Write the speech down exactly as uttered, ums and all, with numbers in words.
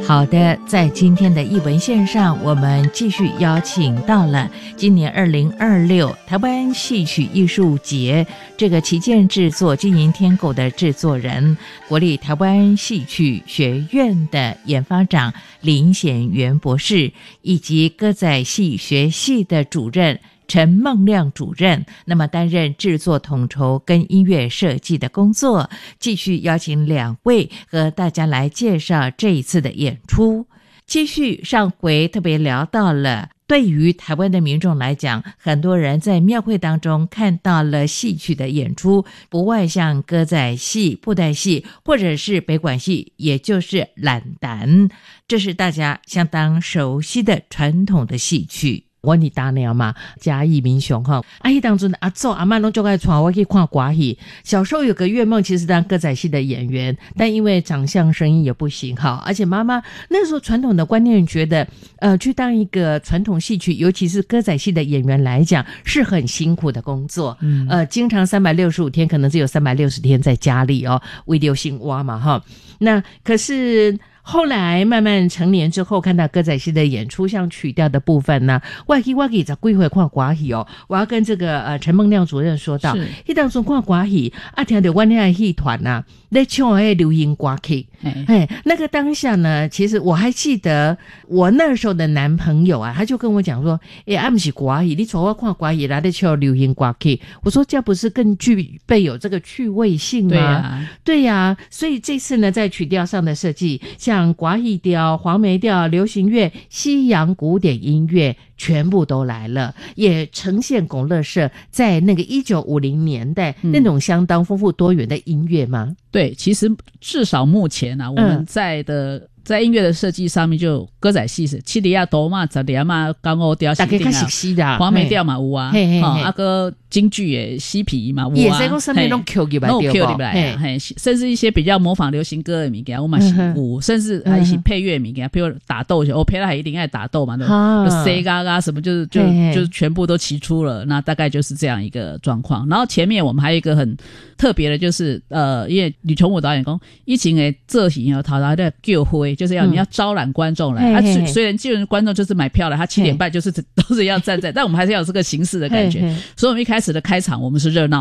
好的，在今天的艺文线上，我们继续邀请到了今年二零二六台湾戏曲艺术节这个旗舰制作《金银天狗》的制作人，国立台湾戏曲学院的研发长林显元博士，以及歌仔戏学系的主任陈梦亮主任，那么担任制作统筹跟音乐设计的工作。继续邀请两位和大家来介绍这一次的演出。继续上回特别聊到了，对于台湾的民众来讲，很多人在庙会当中看到了戏曲的演出，不外像歌仔戏、布袋戏或者是北管戏，也就是懒胆，这是大家相当熟悉的传统的戏曲。我你大娘嘛，嘉义民雄哈，阿姨当中阿祖阿嬷拢就爱传我去看歌戏。小时候有个愿梦，其实当歌仔戏的演员，但因为长相声音也不行哈，而且妈妈那时候传统的观念觉得，呃，去当一个传统戏曲，尤其是歌仔戏的演员来讲，是很辛苦的工作。嗯，呃，经常三百六十五天，可能只有三百六十天在家里哦，为流行蛙嘛哈。那可是。后来慢慢成年之后，看到歌仔戏的演出，像曲调的部分呢，我记我记在几回看歌戏哦，我要跟这个呃陈梦亮主任说到，迄当初看歌戏啊，听到我那戏团呐，在唱那流行歌曲，哎，那个当下呢，其实我还记得我那时候的男朋友啊，他就跟我讲说，哎，啊不是歌戏，你找我看歌戏来在唱流行歌曲，我说这样不是更具备有这个趣味性吗？对呀、啊，对呀、啊，所以这次呢，在曲调上的设计，像像寡戏调、黄梅调、流行乐、西洋古典音乐全部都来了，也呈现拱乐社在那个一九五零年代、嗯、那种相当丰富多元的音乐吗？ 对，其实至少目前啊，我们在的、嗯在音乐的设计上面，就歌仔戏是七里亚多嘛、十里亚嘛、港澳调、 大家较熟悉的黄梅调嘛有啊，哈，啊个京剧也西皮嘛有啊， 也是讲上面拢 Q 入来对不？ 入来，嘿，甚至一些比较模仿流行歌的物件，我嘛是有，甚至还一些配乐物件，比如打斗，我配了还一定爱打斗嘛，对吧？就 C 嘎嘎什么，就是就就全部都齐出了，那大概就是这样一个状况。然后前面我们还有一个很特别的，就是呃，因为吕琼武导演讲，以前的造型要讨他的叫灰。就是要、嗯、你要招揽观众来，他、嗯啊、虽然既然观众就是买票了，他七点半就是都是要站在，但我们还是要有这个形式的感觉。所以我们一开始的开场我们是热闹